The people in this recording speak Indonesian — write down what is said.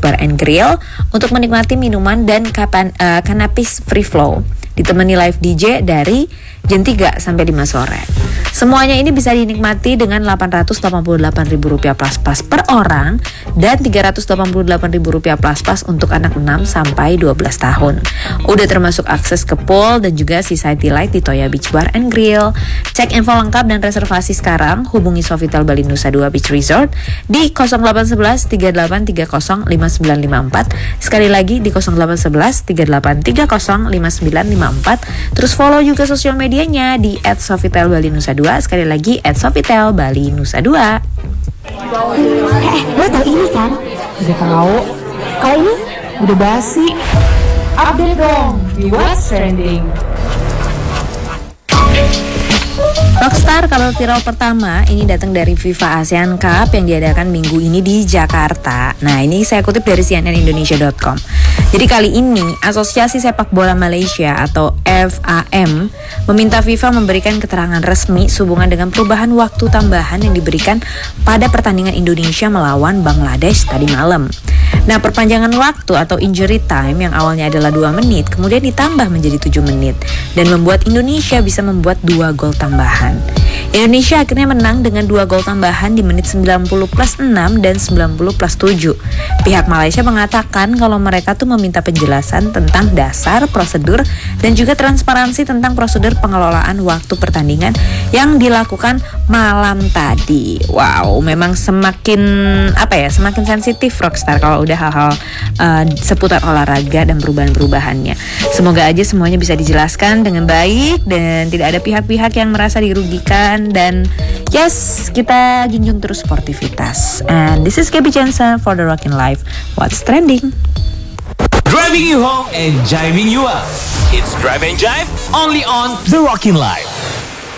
Bar and Grill untuk menikmati minuman dan kanapis free flow. Ditemani live DJ dari jam 3 sampai 5 sore. Semuanya ini bisa dinikmati dengan Rp888.000 plus pas per orang dan Rp388.000 plus pas untuk anak 6 sampai 12 tahun. Udah termasuk akses ke pool dan juga Society Light di Toya Beach Bar and Grill. Cek info lengkap dan reservasi sekarang, hubungi Sofitel Bali Nusa Dua Beach Resort di 0811 3830 5954. Sekali lagi di 0811 3830 5954. Terus follow juga sosial medianya di @Sofitel Bali Nusa Dua. Sekali lagi @Sofitel Bali Nusa Dua. Lo tau ini kan? Udah tahu. Kalau ini udah basi. Update dong di What's Trending. Rockstar kabar viral pertama ini datang dari FIFA ASEAN Cup yang diadakan minggu ini di Jakarta. Nah, ini saya kutip dari cnnindonesia.com. Jadi kali ini Asosiasi Sepak Bola Malaysia atau FAM meminta FIFA memberikan keterangan resmi sehubungan dengan perubahan waktu tambahan yang diberikan pada pertandingan Indonesia melawan Bangladesh tadi malam. Nah, perpanjangan waktu atau injury time yang awalnya adalah 2 menit kemudian ditambah menjadi 7 menit dan membuat Indonesia bisa membuat 2 gol tambahan. Indonesia akhirnya menang dengan 2 gol tambahan di menit 90 plus 6 dan 90 plus 7. Pihak Malaysia mengatakan kalau mereka tuh meminta penjelasan tentang dasar, prosedur, dan juga transparansi tentang prosedur pengelolaan waktu pertandingan yang dilakukan malam tadi. Wow, memang semakin sensitif Rockstar kalau udah hal-hal seputar olahraga dan perubahan-perubahannya. Semoga aja semuanya bisa dijelaskan dengan baik dan tidak ada pihak-pihak yang merasa dirugikan. Dan yes, kita junjung terus sportivitas. And this is Gabby Jensen for the Rockin' Life. What's Trending? Driving you home and jiving you up. It's Drive and Jive only on The Rockin' Life.